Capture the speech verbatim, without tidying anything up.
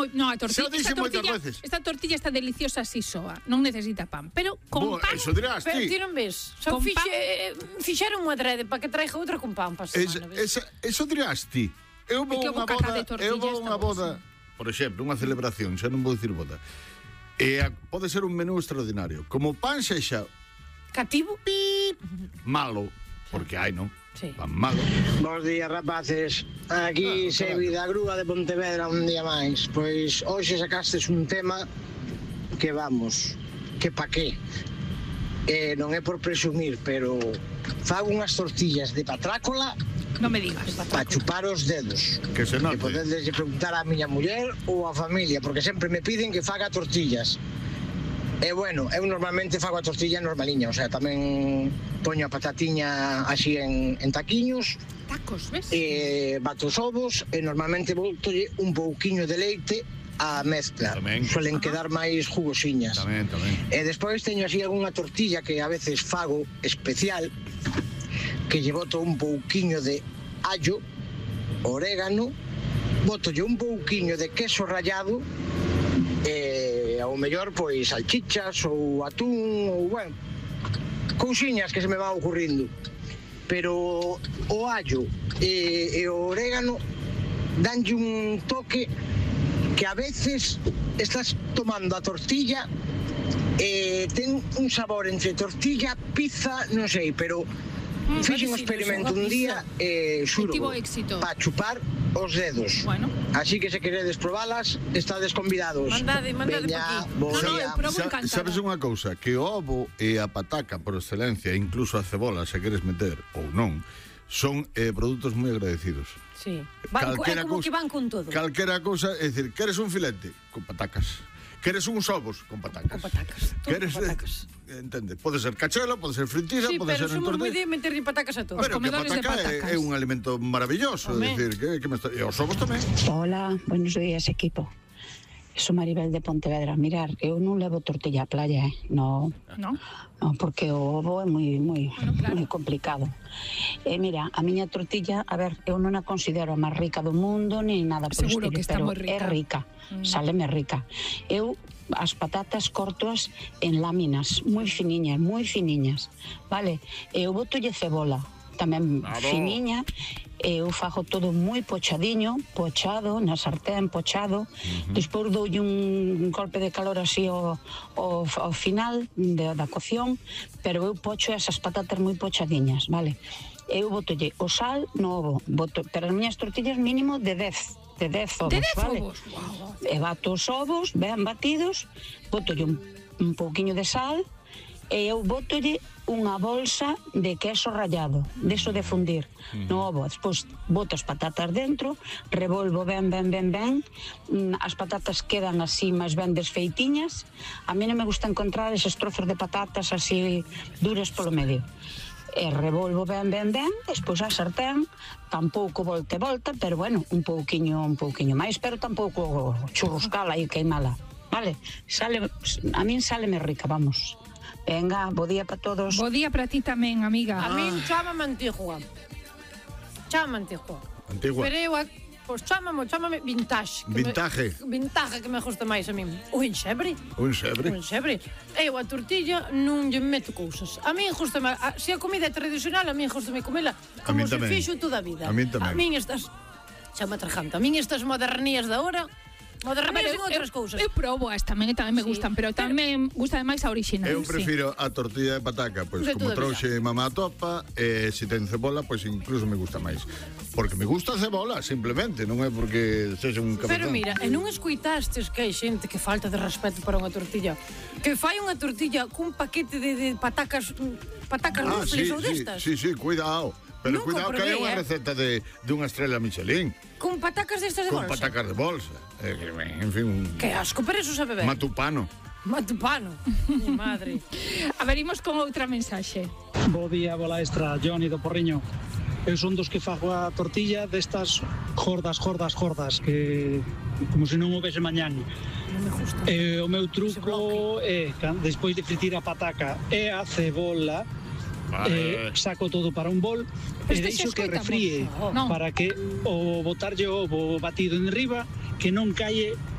moi, no, a tortilla, Xa dixen esta moitas tortilla, veces. esta tortilla está deliciosa así soa, non necesita pan, pero con Bo, pan. eso dirás Pero ti. ti non ves. Son Con fixe, pan. eh, fixeron unha drede para que traiga outra con pan para a Esa, semana, ves? esa, eso dirás ti. Eu vou É que a unha o bocata boda, de tortilla eu vou a está unha boda, buenísimo. por exemplo, unha celebración, xa non vou dicir boda. E a, pode ser un menú extraordinario. Como o pan sexa Cativo? malo, porque hai, non? Sí. Pan malo. Bos días, rapaces. Aquí Ah, Sevi da Grúa de Pontevedra un día máis. Pois hoxe sacastes un tema que vamos, que pa qué. Eh, non é por presumir, pero fago unhas tortillas de patrácola Non me digas. para chupar os dedos. Que se note. Que podedes preguntar á miña muller ou á familia, porque sempre me piden que faga tortillas. E bueno, eu normalmente fago a tortilla normaliña, o sea, tamén poño a patatiña así en, en taquiños, Tacos, ves? e bato os ovos, e normalmente voltolle un pouquiño de leite á mezcla. Tamén. Suelen quedar máis jugosiñas. Tamén, tamén. E despois teño así algunha tortilla que a veces fago especial, que lle boto un pouquiño de allo, orégano, botolle un pouquiño de queso rallado, e ao mellor pois salchichas ou atún ou bueno, cousiñas que se me va ocurrindo. Pero o allo e, e o orégano danlle un toque que a veces estás tomando a tortilla e ten un sabor entre tortilla, pizza, non sei, pero Mm, fixen un parecido, experimento unha un día e xuro, Tivo éxito. para chupar os dedos. Bueno. Así que se queredes probalas, estades convidados. Mandade, mandade Veña, pa aquí. bo No, no, día. eu probo Sa- encantada. sabes unha cousa? Que o ovo e a pataca, por excelencia, e incluso a cebola, se queres meter ou non, son eh, produtos moi agradecidos. Sí. Van, co- é Calquera como cousa- que van con todo. Calquera cousa, é dicir, queres un filete? Con patacas. Queres uns ovos? Con patacas. Con patacas. Todo Queres, con patacas. eh, entende? Pode ser cachelo, pode ser fritiza, Sí, pode pero ser en somos moi tortilla. de meterlle patacas a todos. Os Pero que a comedores de pataca é, patacas. é un alimento maravilloso, Home. é dicir, que, que me está... E os ovos tamén. Hola, buenos días, equipo. Sou Maribel de Pontevedra. Mirar, eu non levo tortilla á playa, eh? No, ¿No? no, porque o ovo é moi moi Bueno, claro. moi complicado. E mira, a miña tortilla, a ver, eu non a considero a máis rica do mundo ni nada por Seguro estilo, que está pero moi rica. é rica. Mm. Sáleme rica. Eu as patatas cortoas en láminas, moi finiñas, moi finiñas. Vale? Eu botolle cebola, tamén Bravo. finiña. Eu fago todo moi pochadiño, pochado, na sartén, pochado. Uh-huh. Despois doulle un golpe de calor así ao, ao, ao final de, da cocción, pero eu pocho esas patatas moi pochadiñas, vale? Eu botolle o sal no ovo, boto, pero as miñas tortillas mínimo de dez, de dez ovos, De dez vale? ovos. Wow. E bato os ovos, ben batidos, botolle un, un pouquiño de sal, e eu botolle unha bolsa de queso rallado, deso de fundir no ovo. Despois boto as patatas dentro, revolvo ben, ben, ben, ben, mm, as patatas quedan así máis ben desfeitiñas. A mí non me gusta encontrar eses trozos de patatas así duras polo medio. E revolvo ben, ben, ben, despois a sartén, tampouco volta e volta, pero bueno, un pouquiño, un pouquiño máis, pero tampouco churruscala e queimala, vale? Sale, a min sáleme rica, vamos. Venga, bo día para todos. Bo día para ti tamén, amiga. A min chámame antigua. Chámame antigua. Antigua. Pero eu, a- pois chámame, chámame vintage. que me- Vintage. Vintage que me gusta máis a min. O enxebre. Un sebre. Un enxebre. Eu a tortilla non lle meto cousas. A min gustame, a, se a comida é tradicional, a min gustame comela A como min se tamén. fixo toda a vida. A min tamén. A min estas, xa me atrajanta, a min estas modernías da hora, A ver, modernías eu, en outras eu, cousas. eu probo as tamén, e tamén me Sí. gustan, pero Pero- tamén gusta máis a original. Eu sí. prefiro a tortilla de pataca, pois De como toda a vida. trouxe mamá a topa, e se ten cebola, pois incluso me gusta máis. Porque me gusta a cebola, simplemente, non é porque sexa un Pero cabezón. mira, e non escuitastes que hai xente que falta de respeto para unha tortilla, que fai unha tortilla cun paquete de, de patacas patacas Ah, rufles sí, ou sí, destas? sí, sí, cuidado. Pero Nunca cuidado que hai probei, unha eh. receta de, de unha estrela Michelin, Con patacas destas de con bolsa? patacas de bolsa. Eh, que, en fin, un Que asco, pero eso sabe ben. matupano. Matupano. Mi madre. A ver, imos con outra mensaxe. Bo día, bola extra, Johnny do Porriño. Eu son dos que fago a tortilla destas jordas, jordas, jordas, que como se non houvese mañán. Non me gusta. E o meu Ese truco é, can- despois de fritir a pataca e a cebola, eh, saco todo para un bol e Este deixo xa que escoitamos. refríe Non. para que o botarlle o ovo batido en riba que non calle